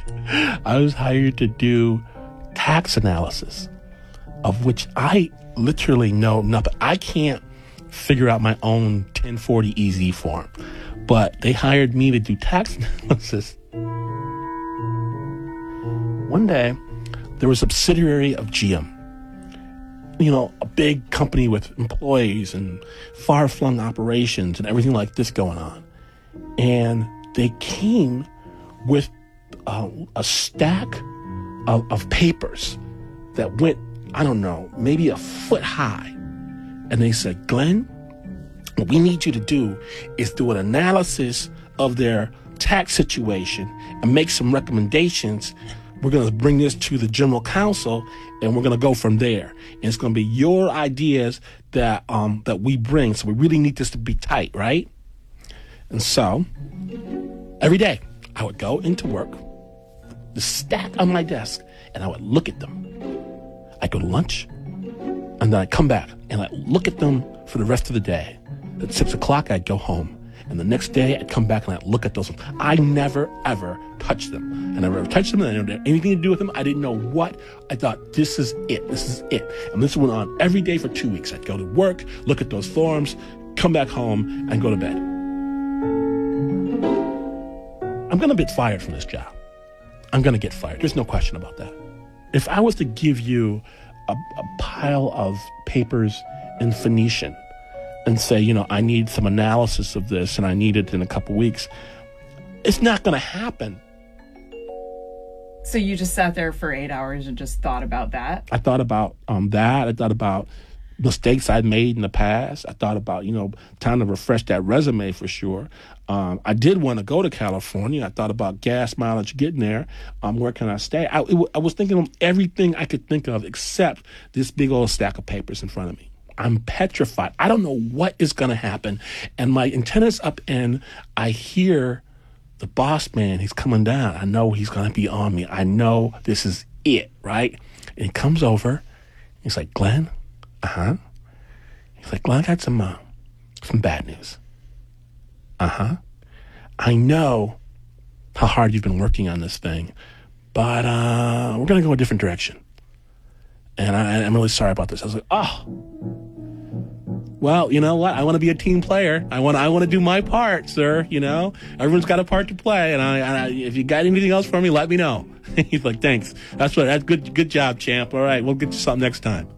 I was hired to do tax analysis, of which I literally know nothing. I can't figure out my own 1040 EZ form, but they hired me to do tax analysis. One day, there was a subsidiary of GM, a big company with employees and far-flung operations and everything like this going on. And they came with a stack of papers that went, I don't know, maybe a foot high. And they said, Glenn, what we need you to do is do an analysis of their tax situation and make some recommendations. We're going to bring this to the general counsel, and we're going to go from there. And it's going to be your ideas that we bring. So we really need this to be tight, right? And so every day I would go into work, the stack on my desk, and I would look at them. I'd go to lunch, and then I'd come back, and I'd look at them for the rest of the day. At 6 o'clock, I'd go home. And the next day, I'd come back and I'd look at those. I never, ever touched them. I never ever touched them. I didn't have anything to do with them. I didn't know what. I thought, this is it. This is it. And this went on every day for 2 weeks. I'd go to work, look at those forms, come back home, and go to bed. I'm going to get fired from this job. I'm going to get fired. There's no question about that. If I was to give you a pile of papers in Phoenician and say, I need some analysis of this and I need it in a couple weeks, it's not going to happen. So you just sat there for 8 hours and just thought about that? I thought about that. I thought about mistakes I'd made in the past. I thought about, time to refresh that resume for sure. I did want to go to California. I thought about gas mileage getting there. Where can I stay? I was thinking of everything I could think of except this big old stack of papers in front of me. I'm petrified. I don't know what is going to happen. And my antenna's up and I hear the boss man. He's coming down. I know he's going to be on me. I know this is it, right? And he comes over. He's like, Glenn? Uh-huh. He's like, Glenn, I got some bad news. Uh-huh. I know how hard you've been working on this thing, but we're going to go a different direction. And I'm really sorry about this. I was like, oh, well, you know what? I want to be a team player. I want to do my part, sir. Everyone's got a part to play. And I if you got anything else for me, let me know. He's like, thanks. That's good job, champ. All right, we'll get you something next time.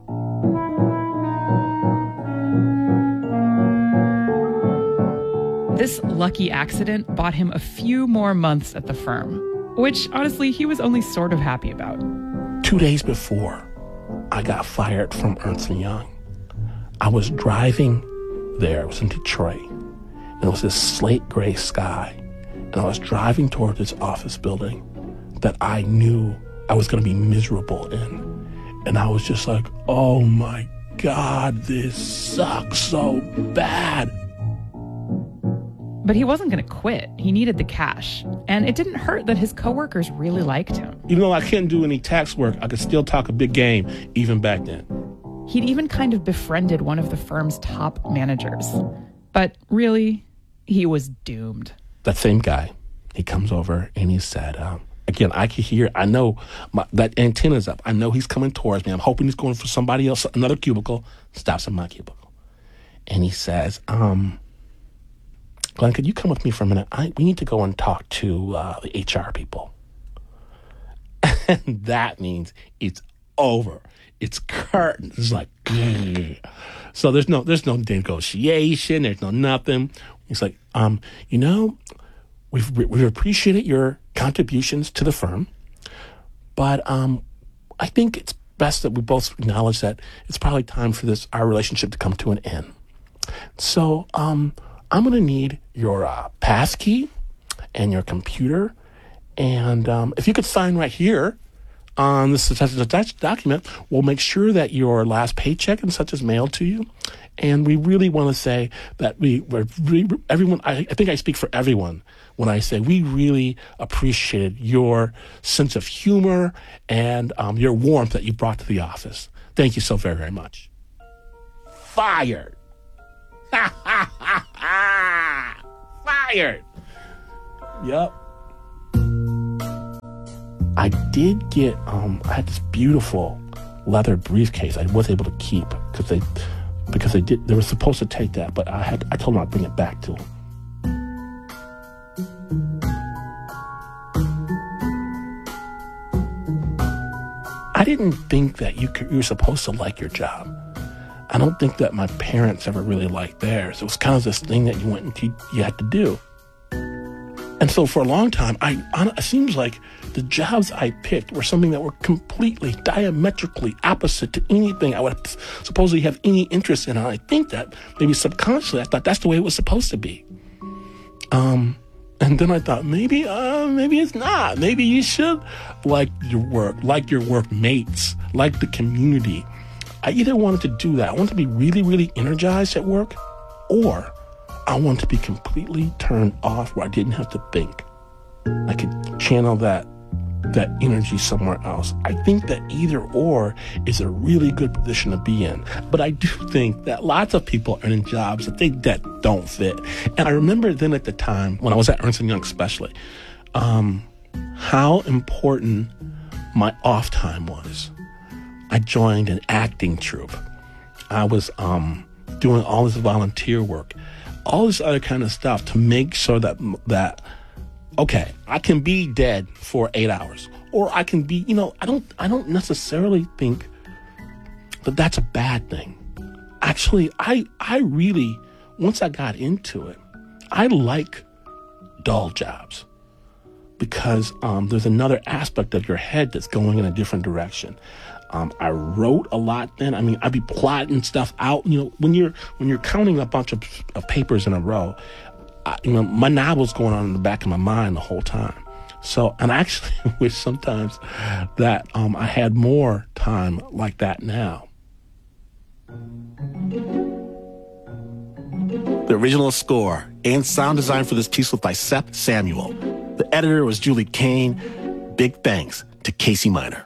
This lucky accident bought him a few more months at the firm, which honestly he was only sort of happy about. 2 days before I got fired from Ernst & Young, I was driving there. It was in Detroit. And it was this slate gray sky. And I was driving toward this office building that I knew I was going to be miserable in. And I was just like, oh my God, this sucks so bad. But he wasn't going to quit. He needed the cash. And it didn't hurt that his coworkers really liked him. Even though I couldn't do any tax work, I could still talk a big game even back then. He'd even kind of befriended one of the firm's top managers. But really, he was doomed. That same guy, he comes over and he said, again, I can hear, I know that antenna's up. I know he's coming towards me. I'm hoping he's going for somebody else, another cubicle. Stops in my cubicle. And he says, Glenn, could you come with me for a minute? We need to go and talk to the HR people. And that means it's over. It's curtains. It's like, so there's no negotiation. There's no nothing. He's like, we've appreciated your contributions to the firm, but I think it's best that we both acknowledge that it's probably time for our relationship to come to an end. So I'm going to need your pass key and your computer, and if you could sign right here on this attached document, we'll make sure that your last paycheck and such is mailed to you. And we really want to say that everyone, I think I speak for everyone when I say we really appreciated your sense of humor and your warmth that you brought to the office. Thank you so very, very much. Fired. Fired. Yep. I did get, I had this beautiful leather briefcase I was able to keep because they were supposed to take that, but I told them I'd bring it back to them. I didn't think that you were supposed to like your job. I don't think that my parents ever really liked theirs. It was kind of this thing that you had to do. And so for a long time, it seems like the jobs I picked were something that were completely diametrically opposite to anything I would supposedly have any interest in. And I think that maybe subconsciously I thought that's the way it was supposed to be. And then I thought, maybe it's not. Maybe you should like your work, like your workmates, like the community. I either wanted to do that. I wanted to be really, really energized at work, or I wanted to be completely turned off where I didn't have to think. I could channel that energy somewhere else. I think that either or is a really good position to be in. But I do think that lots of people are in jobs that don't fit. And I remember then at the time, when I was at Ernst & Young especially, how important my off time was. I joined an acting troupe. I was doing all this volunteer work, all this other kind of stuff to make sure that okay, I can be dead for 8 hours, or I can be, I don't necessarily think that that's a bad thing. Actually, I really, once I got into it, I like dull jobs because there's another aspect of your head that's going in a different direction. I wrote a lot then. I mean, I'd be plotting stuff out. When you're counting a bunch of papers in a row, my novel's going on in the back of my mind the whole time. So, and I actually wish sometimes that I had more time like that now. The original score and sound design for this piece was by Seth Samuel. The editor was Julie Kane. Big thanks to Casey Minor.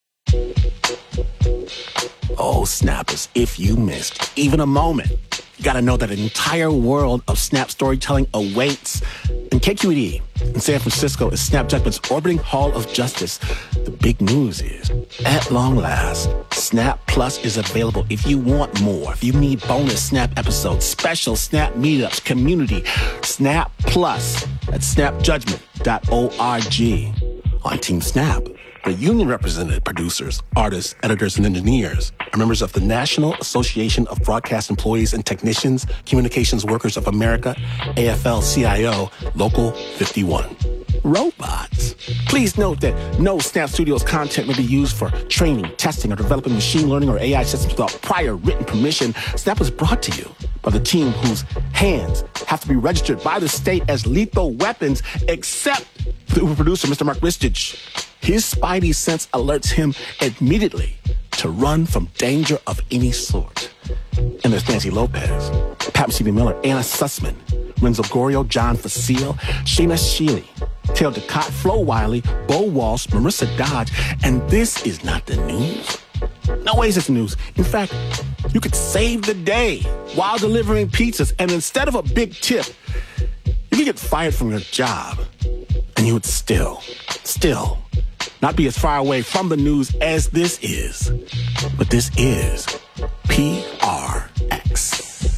Oh, snappers, if you missed even a moment, you gotta know that an entire world of Snap storytelling awaits. And KQED in San Francisco is Snap Judgment's orbiting Hall of Justice. The big news is, at long last, Snap Plus is available if you want more. If you need bonus Snap episodes, special Snap meetups, community, Snap Plus at snapjudgment.org. On Team Snap, the union-represented producers, artists, editors, and engineers are members of the National Association of Broadcast Employees and Technicians, Communications Workers of America, AFL-CIO, Local 51. Robots. Please note that no Snap Studios content may be used for training, testing, or developing machine learning or AI systems without prior written permission. Snap is brought to you by the team whose hands have to be registered by the state as lethal weapons, except the Uber producer, Mr. Mark Ristich. His spidey sense alerts him immediately to run from danger of any sort. And there's Nancy Lopez, Pat Mesiti-Miller, Anna Sussman, Renzo Gorio, John Facile, Shayna Shealy, Taylor Ducott, Flo Wiley, Bo Walsh, Marissa Dodge, and this is not the news. No way is this the news. In fact, you could save the day while delivering pizzas, and instead of a big tip, you could get fired from your job, and you would still not be as far away from the news as this is. But this is PRX.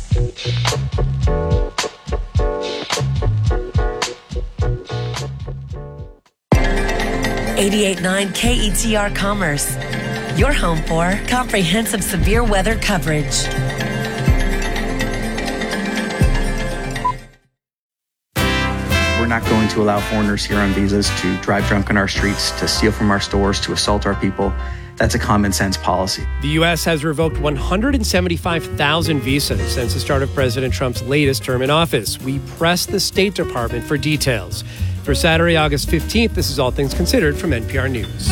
88.9 KETR Commerce. Your home for comprehensive severe weather coverage. We're not going to allow foreigners here on visas to drive drunk on our streets, to steal from our stores, to assault our people. That's a common sense policy. The U.S. has revoked 175,000 visas since the start of President Trump's latest term in office. We pressed the State Department for details. For Saturday, August 15th, this is All Things Considered from NPR News.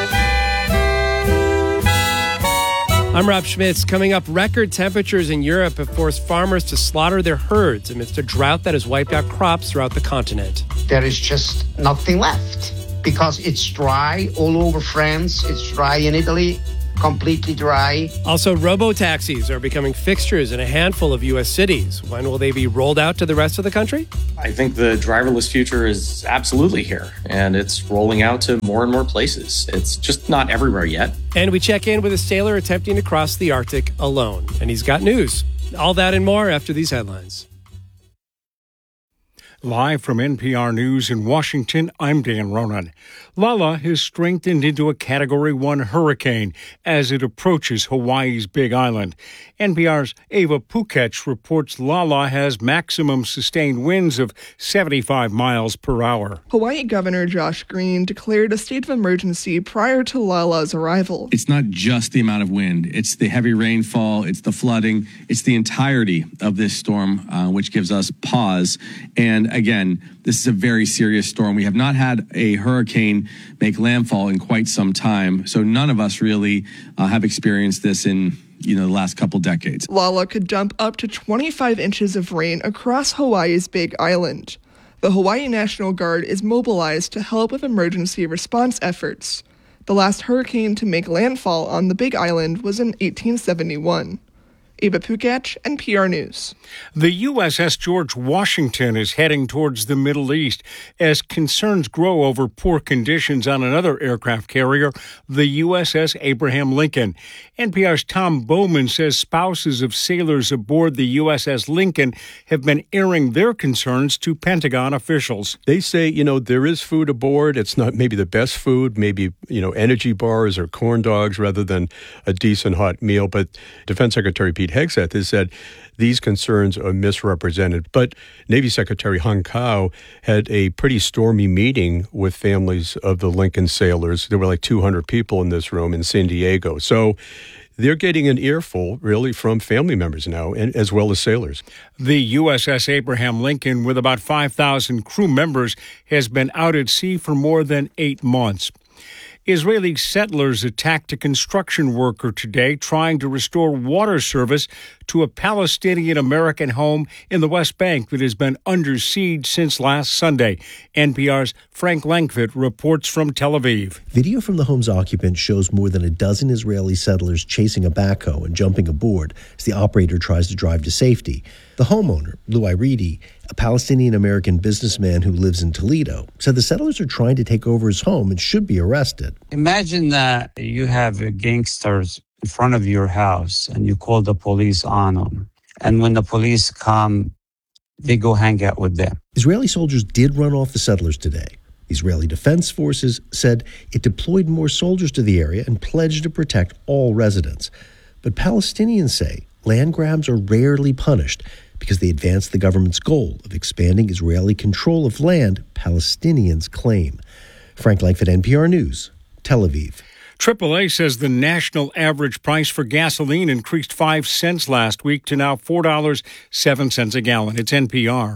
I'm Rob Schmitz. Coming up, record temperatures in Europe have forced farmers to slaughter their herds amidst a drought that has wiped out crops throughout the continent. There is just nothing left because it's dry all over France. It's dry in Italy. completely dry. Also, robo-taxis are becoming fixtures in a handful of U.S. cities. When will they be rolled out to the rest of the country? I think the driverless future is absolutely here, and it's rolling out to more and more places. It's just not everywhere yet. And we check in with a sailor attempting to cross the Arctic alone. And he's got news. All that and more after these headlines. Live from NPR News in Washington, I'm Dan Ronan. Lala has strengthened into a Category 1 hurricane as it approaches Hawaii's Big Island. NPR's Ava Pukech reports Lala has maximum sustained winds of 75 miles per hour. Hawaii Governor Josh Green declared a state of emergency prior to Lala's arrival. It's not just the amount of wind. It's the heavy rainfall. It's the flooding. It's the entirety of this storm, which gives us pause. And again, this is a very serious storm. We have not had a hurricane make landfall in quite some time. So none of us really have experienced this in the last couple decades. Lala could dump up to 25 inches of rain across Hawaii's Big Island. The Hawaii National Guard is mobilized to help with emergency response efforts. The last hurricane to make landfall on the Big Island was in 1871. Ava Pukach, NPR News. The USS George Washington is heading towards the Middle East as concerns grow over poor conditions on another aircraft carrier, the USS Abraham Lincoln. NPR's Tom Bowman says spouses of sailors aboard the USS Lincoln have been airing their concerns to Pentagon officials. They say, there is food aboard. It's not maybe the best food, maybe, energy bars or corn dogs rather than a decent hot meal. But Defense Secretary Pete Hegseth has said these concerns are misrepresented. But Navy Secretary Hung Kao had a pretty stormy meeting with families of the Lincoln sailors. There were like 200 people in this room in San Diego. So they're getting an earful, really, from family members now, and as well as sailors. The USS Abraham Lincoln, with about 5,000 crew members, has been out at sea for more than 8 months. Israeli settlers attacked a construction worker today trying to restore water service to a Palestinian-American home in the West Bank that has been under siege since last Sunday. NPR's Frank Langfitt reports from Tel Aviv. Video from the home's occupant shows more than a dozen Israeli settlers chasing a backhoe and jumping aboard as the operator tries to drive to safety. The homeowner, Lou Iridi, a Palestinian-American businessman who lives in Toledo, said the settlers are trying to take over his home and should be arrested. Imagine that you have gangsters in front of your house and you call the police on them. And when the police come, they go hang out with them. Israeli soldiers did run off the settlers today. The Israeli Defense Forces said it deployed more soldiers to the area and pledged to protect all residents. But Palestinians say land grabs are rarely punished because they advance the government's goal of expanding Israeli control of land Palestinians claim. Frank Langfitt, NPR News, Tel Aviv. AAA says the national average price for gasoline increased 5 cents last week to now $4.07 a gallon. It's NPR.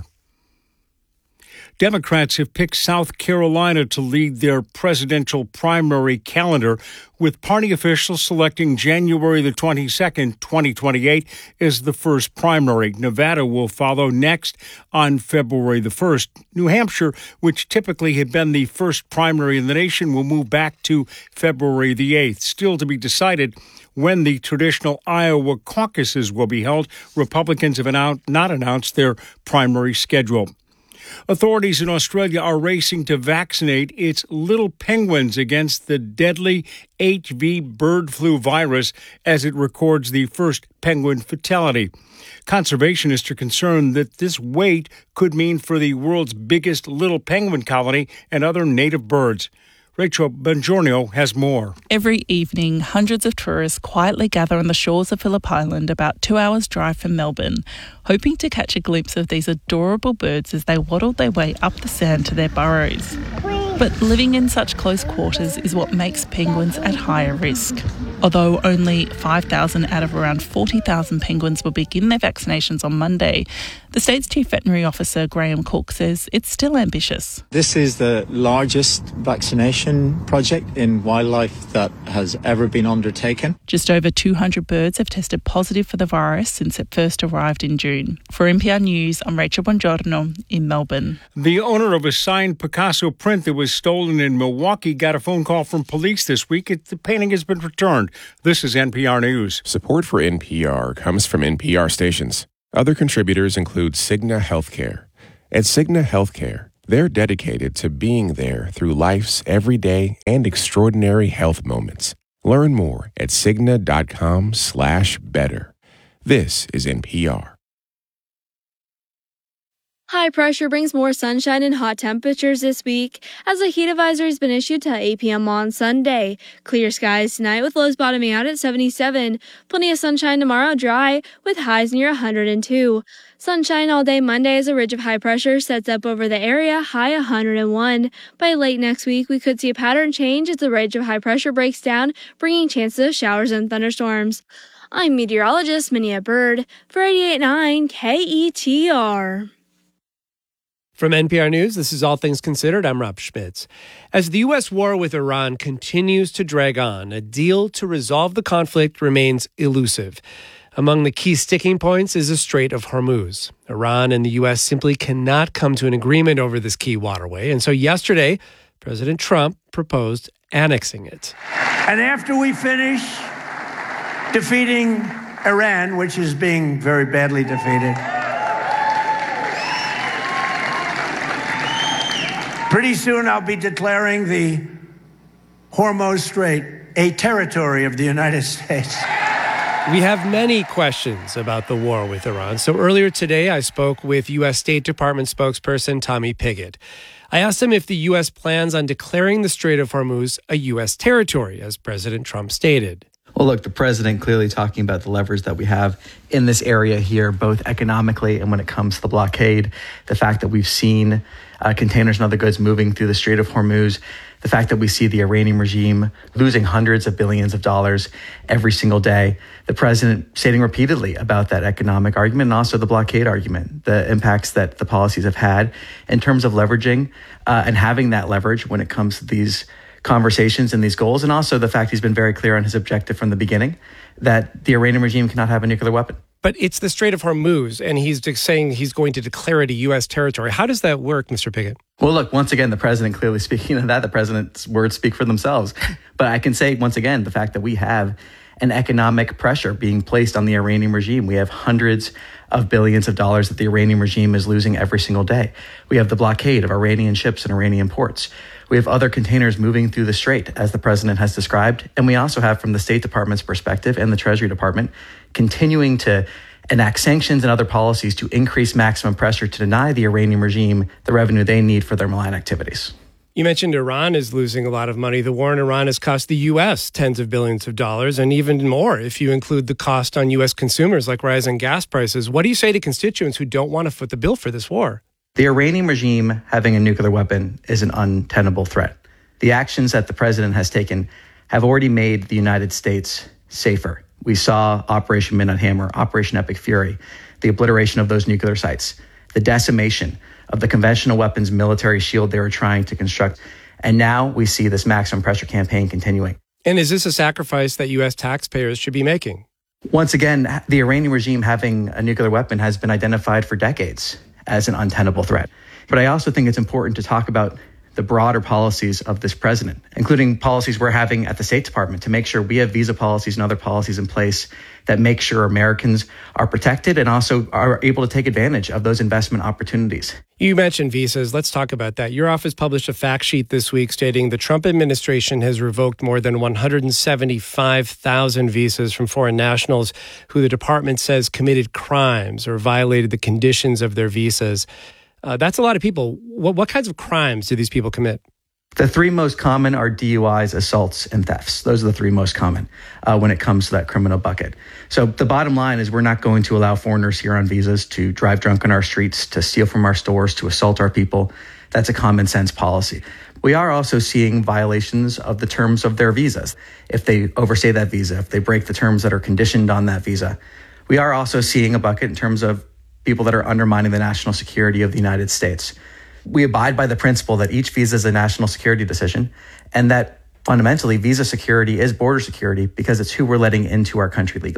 Democrats have picked South Carolina to lead their presidential primary calendar, with party officials selecting January the 22nd, 2028 as the first primary. Nevada will follow next on February the 1st. New Hampshire, which typically had been the first primary in the nation, will move back to February the 8th. Still to be decided when the traditional Iowa caucuses will be held. Republicans have not announced their primary schedule. Authorities in Australia are racing to vaccinate its little penguins against the deadly HV bird flu virus as it records the first penguin fatality. Conservationists are concerned that this wait could mean for the world's biggest little penguin colony and other native birds. Rachel Bongiorno has more. Every evening, hundreds of tourists quietly gather on the shores of Phillip Island, about 2 hours' drive from Melbourne, hoping to catch a glimpse of these adorable birds as they waddle their way up the sand to their burrows. But living in such close quarters is what makes penguins at higher risk. Although only 5,000 out of around 40,000 penguins will begin their vaccinations on Monday, the state's Chief Veterinary Officer Graham Cook says it's still ambitious. This is the largest vaccination project in wildlife that has ever been undertaken. Just over 200 birds have tested positive for the virus since it first arrived in June. For NPR News, I'm Rachel Bongiorno in Melbourne. The owner of a signed Picasso print that was stolen in Milwaukee got a phone call from police this week. The painting has been returned. concerned. This is NPR News. Support for NPR comes from NPR stations. Other contributors include Cigna Healthcare. At Cigna Healthcare, they're dedicated to being there through life's everyday and extraordinary health moments. Learn more at Cigna.com/better. This is NPR. High pressure brings more sunshine and hot temperatures this week, as a heat advisory has been issued till 8 p.m. on Sunday. Clear skies tonight with lows bottoming out at 77. Plenty of sunshine tomorrow, dry, with highs near 102. Sunshine all day Monday as a ridge of high pressure sets up over the area, high 101. By late next week, we could see a pattern change as the ridge of high pressure breaks down, bringing chances of showers and thunderstorms. I'm meteorologist Minia Bird for 88.9 KETR. From NPR News, this is All Things Considered. I'm Rob Schmitz. As the U.S. war with Iran continues to drag on, a deal to resolve the conflict remains elusive. Among the key sticking points is the Strait of Hormuz. Iran and the U.S. simply cannot come to an agreement over this key waterway, and so yesterday, President Trump proposed annexing it. And after we finish defeating Iran, which is being very badly defeated, pretty soon I'll be declaring the Hormuz Strait a territory of the United States. We have many questions about the war with Iran. So earlier today, I spoke with U.S. State Department spokesperson Tommy Pigott. I asked him if the U.S. plans on declaring the Strait of Hormuz a U.S. territory, as President Trump stated. Well, look, the president clearly talking about the levers that we have in this area here, both economically and when it comes to the blockade, the fact that we've seen containers and other goods moving through the Strait of Hormuz, the fact that we see the Iranian regime losing hundreds of billions of dollars every single day, the president stating repeatedly about that economic argument and also the blockade argument, the impacts that the policies have had in terms of leveraging and having that leverage when it comes to these conversations and these goals, and also the fact he's been very clear on his objective from the beginning that the Iranian regime cannot have a nuclear weapon. But it's the Strait of Hormuz, and he's saying he's going to declare it a U.S. territory. How does that work, Mr. Pigott? Well, look, once again, the president clearly speaking of that, the president's words speak for themselves. But I can say, once again, the fact that we have an economic pressure being placed on the Iranian regime. We have hundreds of billions of dollars that the Iranian regime is losing every single day. We have the blockade of Iranian ships and Iranian ports. We have other containers moving through the strait, as the president has described. And we also have, from the State Department's perspective and the Treasury Department, continuing to enact sanctions and other policies to increase maximum pressure to deny the Iranian regime the revenue they need for their malign activities. You mentioned Iran is losing a lot of money. The war in Iran has cost the U.S. tens of billions of dollars, and even more if you include the cost on U.S. consumers, like rising gas prices. What do you say to constituents who don't want to foot the bill for this war? The Iranian regime having a nuclear weapon is an untenable threat. The actions that the president has taken have already made the United States safer. We saw Operation Midnight Hammer, Operation Epic Fury, the obliteration of those nuclear sites, the decimation of the conventional weapons military shield they were trying to construct. And now we see this maximum pressure campaign continuing. And is this a sacrifice that U.S. taxpayers should be making? Once again, the Iranian regime having a nuclear weapon has been identified for decades as an untenable threat. But I also think it's important to talk about the broader policies of this president, including policies we're having at the State Department to make sure we have visa policies and other policies in place that make sure Americans are protected and also are able to take advantage of those investment opportunities. You mentioned visas. Let's talk about that. Your office published a fact sheet this week stating the Trump administration has revoked more than 175,000 visas from foreign nationals who the department says committed crimes or violated the conditions of their visas. That's a lot of people. What kinds of crimes do these people commit? The three most common are DUIs, assaults, and thefts. Those are the three most common when it comes to that criminal bucket. So the bottom line is we're not going to allow foreigners here on visas to drive drunk on our streets, to steal from our stores, to assault our people. That's a common sense policy. We are also seeing violations of the terms of their visas. If they overstay that visa, if they break the terms that are conditioned on that visa. We are also seeing a bucket in terms of people that are undermining the national security of the United States. We abide by the principle that each visa is a national security decision, and that fundamentally visa security is border security because it's who we're letting into our country legally.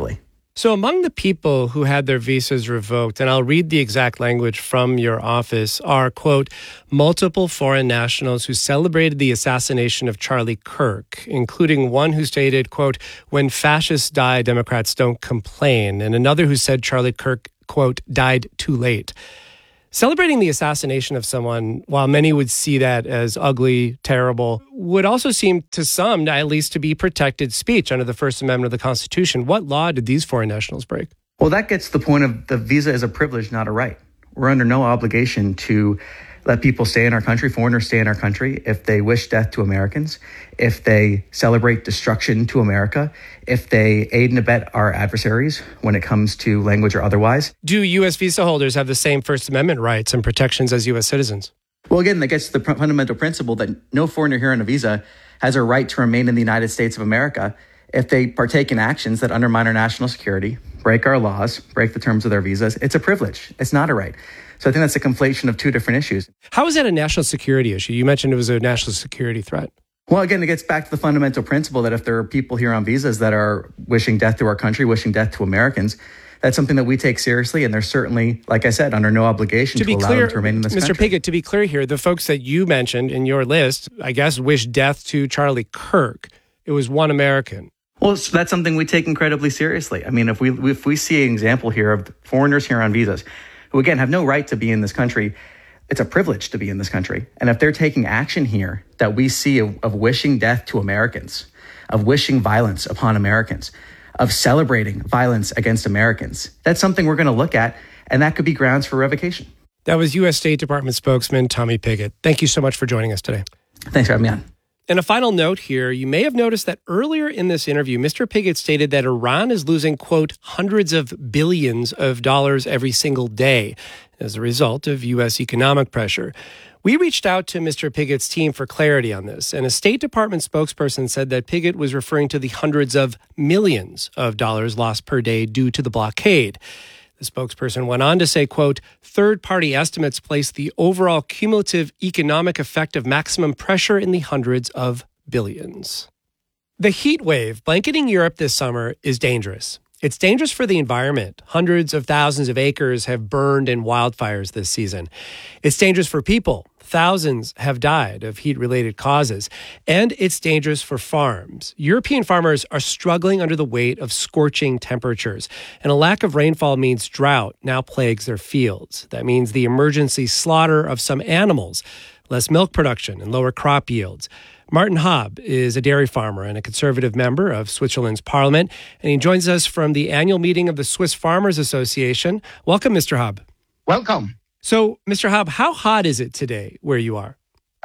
So among the people who had their visas revoked, and I'll read the exact language from your office, are, quote, multiple foreign nationals who celebrated the assassination of Charlie Kirk, including one who stated, quote, when fascists die, Democrats don't complain, and another who said Charlie Kirk, quote, died too late. Celebrating the assassination of someone, while many would see that as ugly, terrible, would also seem to some at least to be protected speech under the First Amendment of the Constitution. What law did these foreign nationals break? Well, that gets to the point of the visa is a privilege, not a right. We're under no obligation to let people stay in our country, foreigners stay in our country, if they wish death to Americans, if they celebrate destruction to America, if they aid and abet our adversaries when it comes to language or otherwise. Do U.S. visa holders have the same First Amendment rights and protections as U.S. citizens? Well, again, that gets to the fundamental principle that no foreigner here on a visa has a right to remain in the United States of America if they partake in actions that undermine our national security, break our laws, break the terms of their visas. It's a privilege. It's not a right. So I think that's a conflation of two different issues. How is that a national security issue? You mentioned it was a national security threat. Well, again, it gets back to the fundamental principle that if there are people here on visas that are wishing death to our country, wishing death to Americans, that's something that we take seriously. And they're certainly, like I said, under no obligation to allow them to remain in this country. Mr. Pigott, to be clear here, the folks that you mentioned in your list, I guess, wish death to Charlie Kirk. It was one American. Well, so that's something we take incredibly seriously. I mean, if we see an example here of foreigners here on visas who, again, have no right to be in this country, it's a privilege to be in this country. And if they're taking action here that we see of wishing death to Americans, of wishing violence upon Americans, of celebrating violence against Americans, that's something we're going to look at, and that could be grounds for revocation. That was U.S. State Department spokesman Tommy Pigott. Thank you so much for joining us today. Thanks for having me on. And a final note here, you may have noticed that earlier in this interview, Mr. Pigott stated that Iran is losing, quote, hundreds of billions of dollars every single day as a result of U.S. economic pressure. We reached out to Mr. Pigott's team for clarity on this, and a State Department spokesperson said that Pigott was referring to the hundreds of millions of dollars lost per day due to the blockade. The spokesperson went on to say, quote, third-party estimates place the overall cumulative economic effect of maximum pressure in the hundreds of billions. The heat wave blanketing Europe this summer is dangerous. It's dangerous for the environment. Hundreds of thousands of acres have burned in wildfires this season. It's dangerous for people. Thousands have died of heat-related causes. And it's dangerous for farms. European farmers are struggling under the weight of scorching temperatures. And a lack of rainfall means drought now plagues their fields. That means the emergency slaughter of some animals, less milk production, and lower crop yields. Martin Haub is a dairy farmer and a conservative member of Switzerland's parliament, and he joins us from the annual meeting of the Swiss Farmers Association. Welcome, Mr. Haub. Welcome. So, Mr. Haub, how hot is it today where you are?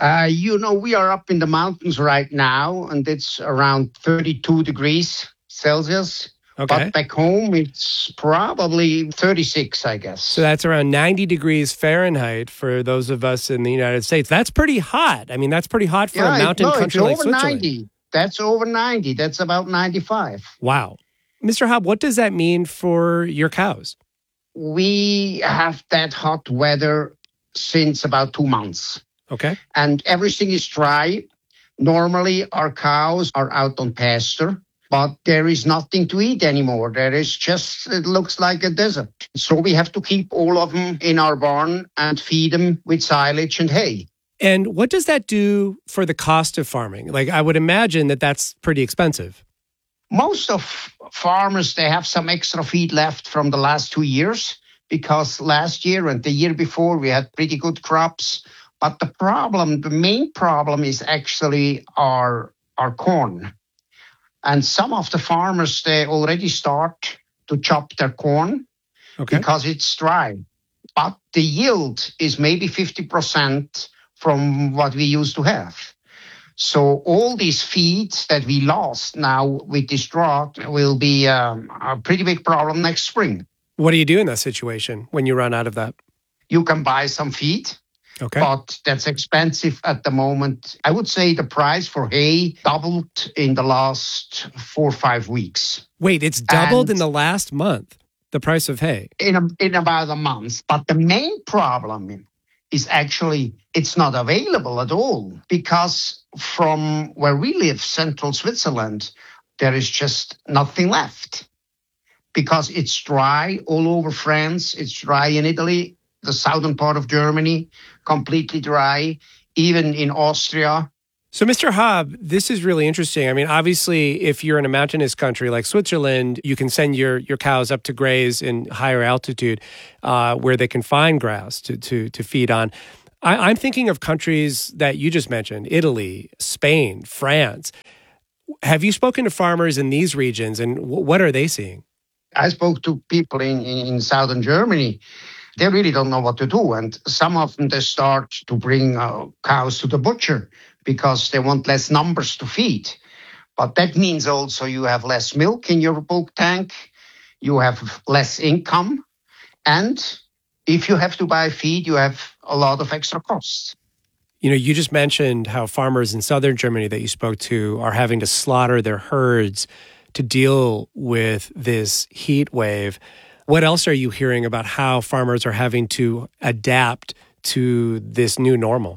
We are up in the mountains right now, and it's around 32 degrees Celsius. Okay. But back home, it's probably 36, I guess. So that's around 90 degrees Fahrenheit for those of us in the United States. That's pretty hot. I mean, that's pretty hot for a mountain country like Switzerland. 90. That's over 90. That's about 95. Wow. Mr. Haub, what does that mean for your cows? We have that hot weather since about 2 months. Okay. And everything is dry. Normally, our cows are out on pasture. But there is nothing to eat anymore. It looks like a desert. So we have to keep all of them in our barn and feed them with silage and hay. And what does that do for the cost of farming? Like, I would imagine that that's pretty expensive. Most of farmers, they have some extra feed left from the last 2 years because last year and the year before we had pretty good crops. But the main problem is actually our corn. And some of the farmers, they already start to chop their corn because it's dry. But the yield is maybe 50% from what we used to have. So all these feeds that we lost now with this drought will be a pretty big problem next spring. What do you do in that situation when you run out of that? You can buy some feed. Okay. But that's expensive at the moment. I would say the price for hay doubled in the last 4 or 5 weeks. Wait, it's doubled in the last month, the price of hay? In about a month. But the main problem is actually it's not available at all because from where we live, central Switzerland, there is just nothing left. because it's dry all over France. It's dry in Italy, the southern part of Germany, completely dry, even in Austria. So, Mr. Haab, this is really interesting. I mean, obviously, if you're in a mountainous country like Switzerland, you can send your cows up to graze in higher altitude where they can find grass to feed on. I'm thinking of countries that you just mentioned, Italy, Spain, France. Have you spoken to farmers in these regions, and what are they seeing? I spoke to people in southern Germany. They really don't know what to do. And some of them, they start to bring cows to the butcher because they want less numbers to feed. But that means also you have less milk in your bulk tank, you have less income, and if you have to buy feed, you have a lot of extra costs. You know, you just mentioned how farmers in southern Germany that you spoke to are having to slaughter their herds to deal with this heat wave. What else are you hearing about how farmers are having to adapt to this new normal?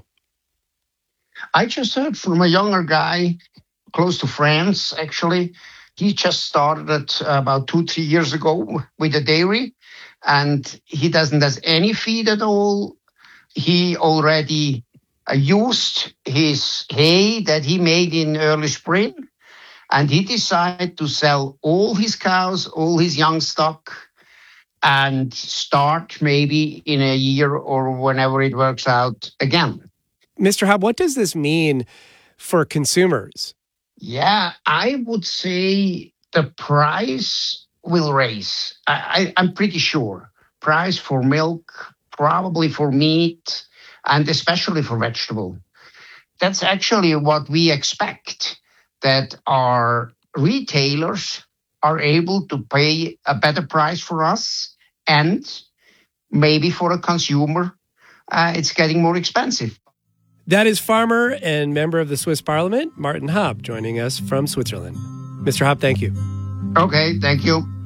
I just heard from a younger guy close to France, actually. He just started it about 2-3 years ago with a dairy, and he doesn't have any feed at all. He already used his hay that he made in early spring, and he decided to sell all his cows, all his young stock, and start maybe in a year or whenever it works out again. Mr. Haab, what does this mean for consumers? Yeah, I would say the price will raise. I'm pretty sure. Price for milk, probably for meat, and especially for vegetable. That's actually what we expect, that our retailers are able to pay a better price for us, and maybe for a consumer, it's getting more expensive. That is farmer and member of the Swiss Parliament, Martin Haab, joining us from Switzerland. Mr. Haab, thank you. Okay, thank you.